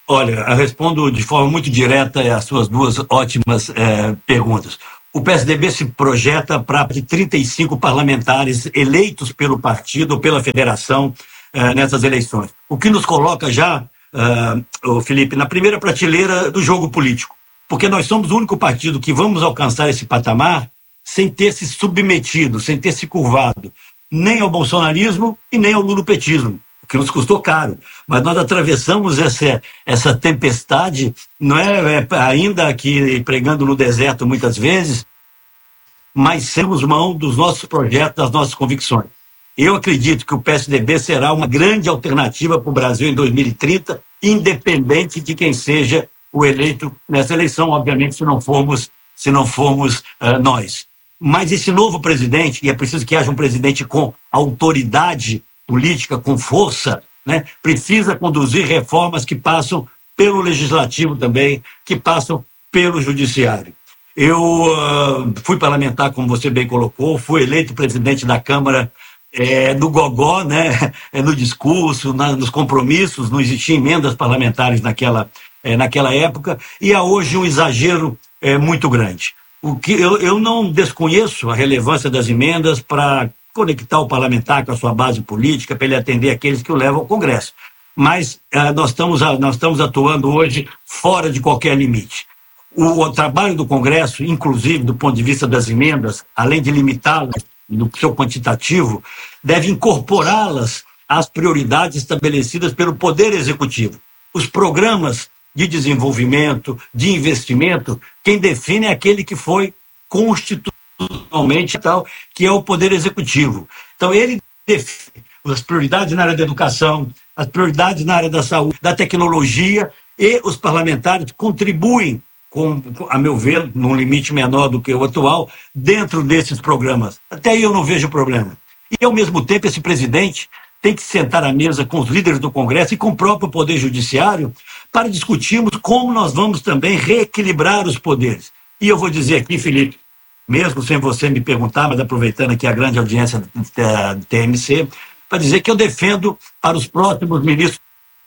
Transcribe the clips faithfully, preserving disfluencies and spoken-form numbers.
Olha, eu respondo de forma muito direta às suas duas ótimas eh, perguntas. O P S D B se projeta para de trinta e cinco parlamentares eleitos pelo partido ou pela federação eh, nessas eleições. O que nos coloca já, uh, Felipe, na primeira prateleira do jogo político. Porque nós somos o único partido que vamos alcançar esse patamar sem ter se submetido, sem ter se curvado, nem ao bolsonarismo e nem ao lulopetismo, o que nos custou caro. Mas nós atravessamos essa, essa tempestade, não é, é ainda que pregando no deserto muitas vezes, mas temos mão dos nossos projetos, das nossas convicções. Eu acredito que o P S D B será uma grande alternativa para o Brasil em dois mil e trinta, independente de quem seja o eleito nessa eleição, obviamente, se não formos, se não formos uh, nós. Mas esse novo presidente, e é preciso que haja um presidente com autoridade política, com força, né, precisa conduzir reformas que passam pelo legislativo também, que passam pelo judiciário. Eu uh, fui parlamentar, como você bem colocou, fui eleito presidente da Câmara é, no gogó, né, no discurso, na, nos compromissos, não existiam emendas parlamentares naquela, é, naquela época, e há hoje um exagero é, muito grande. O que eu, eu não desconheço a relevância das emendas para conectar o parlamentar com a sua base política, para ele atender aqueles que o levam ao Congresso. Mas uh, nós, estamos, nós estamos atuando hoje fora de qualquer limite. O, o trabalho do Congresso, inclusive do ponto de vista das emendas, além de limitá-las no seu quantitativo, deve incorporá-las às prioridades estabelecidas pelo Poder Executivo. Os programas de desenvolvimento, de investimento, quem define é aquele que foi constitucionalmente tal, que é o Poder Executivo. Então, ele define as prioridades na área da educação, as prioridades na área da saúde, da tecnologia, e os parlamentares contribuem, com, a meu ver, num limite menor do que o atual, dentro desses programas. Até aí eu não vejo problema. E, ao mesmo tempo, esse presidente tem que sentar à mesa com os líderes do Congresso e com o próprio Poder Judiciário para discutirmos como nós vamos também reequilibrar os poderes. E eu vou dizer aqui, Felipe, mesmo sem você me perguntar, mas aproveitando aqui a grande audiência do T M C, para dizer que eu defendo para os próximos ministros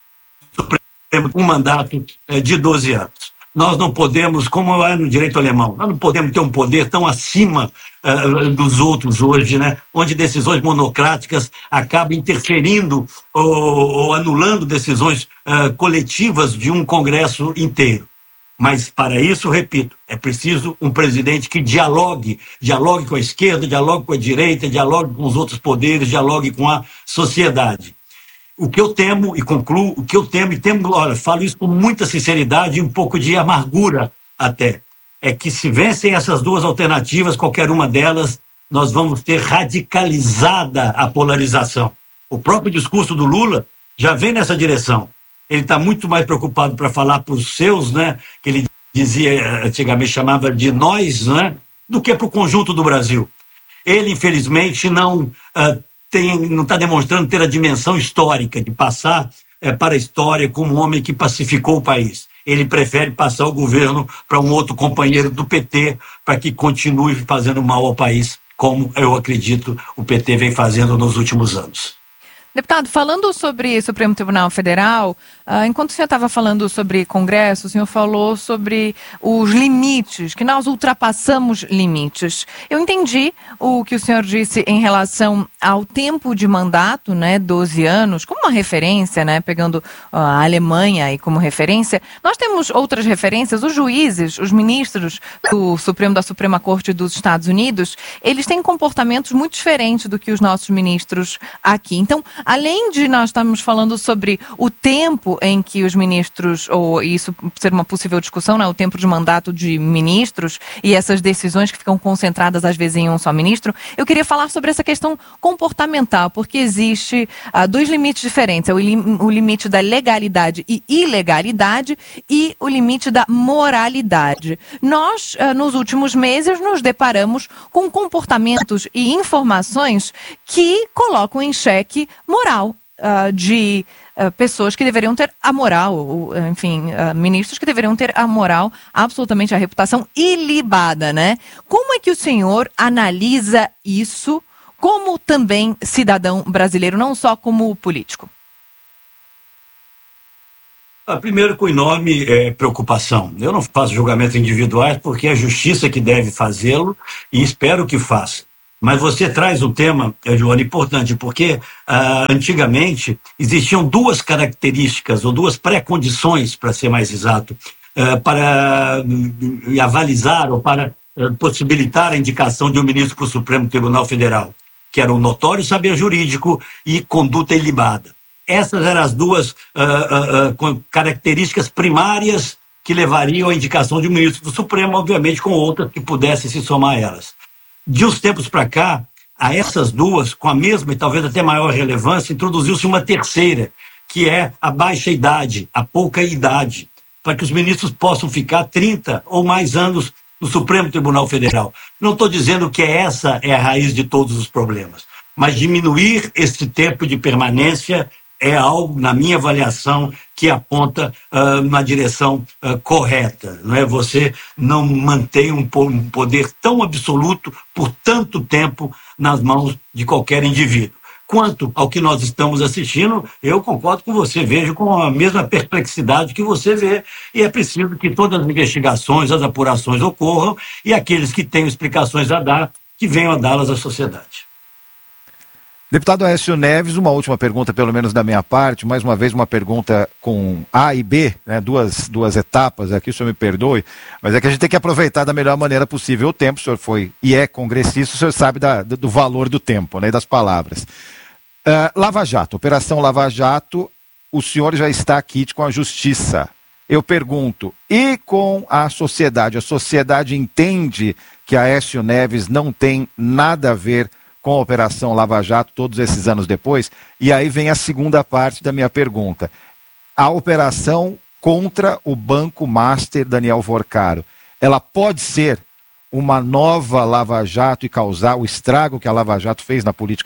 supremos um mandato de doze anos. Nós não podemos, como é no direito alemão, nós não podemos ter um poder tão acima uh, dos outros hoje, né? Onde decisões monocráticas acabam interferindo ou, ou anulando decisões uh, coletivas de um Congresso inteiro. Mas, para isso, repito, é preciso um presidente que dialogue, dialogue com a esquerda, dialogue com a direita, dialogue com os outros poderes, dialogue com a sociedade. O que eu temo, e concluo, o que eu temo, e temo, olha, falo isso com muita sinceridade e um pouco de amargura até, é que se vencem essas duas alternativas, qualquer uma delas, nós vamos ter radicalizada a polarização. O próprio discurso do Lula já vem nessa direção. Ele está muito mais preocupado para falar para os seus, né, que ele dizia, antigamente chamava de nós, né, do que para o conjunto do Brasil. Ele, infelizmente, não uh, tem, não está demonstrando ter a dimensão histórica de passar uh, para a história como um homem que pacificou o país. Ele prefere passar o governo para um outro companheiro do P T para que continue fazendo mal ao país, como eu acredito o P T vem fazendo nos últimos anos. Deputado, falando sobre Supremo Tribunal Federal, uh, enquanto o senhor estava falando sobre Congresso, o senhor falou sobre os limites, que nós ultrapassamos limites. Eu entendi o que o senhor disse em relação ao tempo de mandato, né, doze anos, como uma referência, né, pegando uh, a Alemanha aí como referência. Nós temos outras referências, os juízes, os ministros do Supremo, da Suprema Corte dos Estados Unidos, eles têm comportamentos muito diferentes do que os nossos ministros aqui. Então, além de nós estarmos falando sobre o tempo em que os ministros, ou isso ser uma possível discussão, né, o tempo de mandato de ministros e essas decisões que ficam concentradas às vezes em um só ministro, eu queria falar sobre essa questão comportamental, porque existe uh, dois limites diferentes, é o, lim- o limite da legalidade e ilegalidade e o limite da moralidade. Nós, uh, nos últimos meses, nos deparamos com comportamentos e informações que colocam em xeque moral uh, de uh, pessoas que deveriam ter a moral, ou, enfim, uh, ministros que deveriam ter a moral, absolutamente a reputação ilibada, né? Como é que o senhor analisa isso como também cidadão brasileiro, não só como político? Primeiro, com enorme é, preocupação. Eu não faço julgamentos individuais porque é a justiça que deve fazê-lo e espero que faça. Mas você traz um tema, Joana, importante, porque ah, antigamente existiam duas características, ou duas pré-condições, para ser mais exato, ah, para uh, avalizar ou para uh, possibilitar a indicação de um ministro para o Supremo Tribunal Federal, que era o notório saber jurídico e conduta ilibada. Essas eram as duas uh, uh, uh, características primárias que levariam à indicação de um ministro do Supremo, obviamente com outras que pudessem se somar a elas. De uns tempos para cá, a essas duas, com a mesma e talvez até maior relevância, introduziu-se uma terceira, que é a baixa idade, a pouca idade, para que os ministros possam ficar trinta ou mais anos no Supremo Tribunal Federal. Não estou dizendo que essa é a raiz de todos os problemas, mas diminuir esse tempo de permanência é algo, na minha avaliação, que aponta uh, na direção uh, correta. Não é? Você não mantém um, um poder tão absoluto por tanto tempo nas mãos de qualquer indivíduo. Quanto ao que nós estamos assistindo, eu concordo com você, vejo com a mesma perplexidade que você vê, e é preciso que todas as investigações, as apurações ocorram, e aqueles que tenham explicações a dar, que venham a dá-las à sociedade. Deputado Aécio Neves, uma última pergunta, pelo menos da minha parte, mais uma vez uma pergunta com A e B, né, duas, duas etapas aqui, o senhor me perdoe, mas é que a gente tem que aproveitar da melhor maneira possível o tempo. O senhor foi e é congressista, o senhor sabe da, do valor do tempo, né, e das palavras. Uh, Lava Jato, Operação Lava Jato, o senhor já está quite com a justiça. Eu pergunto, e com a sociedade? A sociedade entende que Aécio Neves não tem nada a ver com a Operação Lava Jato todos esses anos depois? E aí vem a segunda parte da minha pergunta. A operação contra o Banco Master Daniel Vorcaro, ela pode ser uma nova Lava Jato e causar o estrago que a Lava Jato fez na política